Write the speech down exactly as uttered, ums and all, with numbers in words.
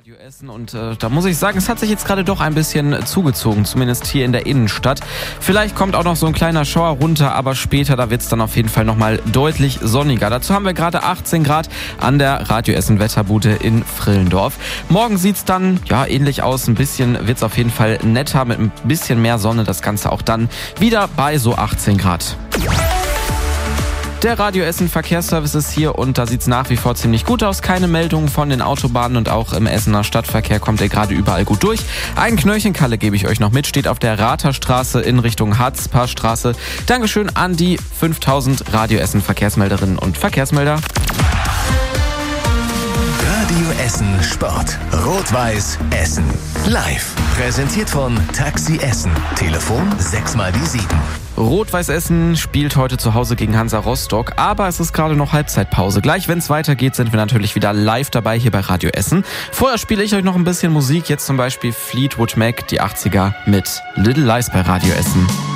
Radio Essen und äh, da muss ich sagen, es hat sich jetzt gerade doch ein bisschen zugezogen, zumindest hier in der Innenstadt. Vielleicht kommt auch noch so ein kleiner Schauer runter, aber später, da wird es dann auf jeden Fall nochmal deutlich sonniger. Dazu haben wir gerade achtzehn Grad an der Radio Essen Wetterbude in Vrillendorf. Morgen sieht es dann ja ähnlich aus, ein bisschen wird es auf jeden Fall netter mit ein bisschen mehr Sonne, das Ganze auch dann wieder bei so achtzehn Grad. Der Radio Essen Verkehrsservice ist hier und da sieht es nach wie vor ziemlich gut aus. Keine Meldungen von den Autobahnen und auch im Essener Stadtverkehr kommt ihr gerade überall gut durch. Ein Knöllchenkalle gebe ich euch noch mit, steht auf der Ratherstraße in Richtung Harzpaarstraße. Dankeschön an die fünftausend Radio Essen Verkehrsmelderinnen und Verkehrsmelder. Radio Essen Sport. Rot-Weiß Essen. Live. Präsentiert von Taxi Essen. Telefon sechs mal die sieben. Rot-Weiß Essen spielt heute zu Hause gegen Hansa Rostock, aber es ist gerade noch Halbzeitpause. Gleich, wenn es weitergeht, sind wir natürlich wieder live dabei hier bei Radio Essen. Vorher spiele ich euch noch ein bisschen Musik, jetzt zum Beispiel Fleetwood Mac, die achtziger mit Little Lies bei Radio Essen.